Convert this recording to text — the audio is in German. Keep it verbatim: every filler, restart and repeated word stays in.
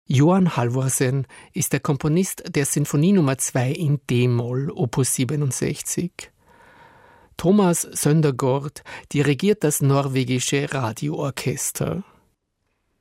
Johan Halvorsen ist der Komponist der Sinfonie Nummer zwei in D-Moll, Opus siebenundsechzig. Thomas Söndergaard dirigiert das norwegische Radioorchester.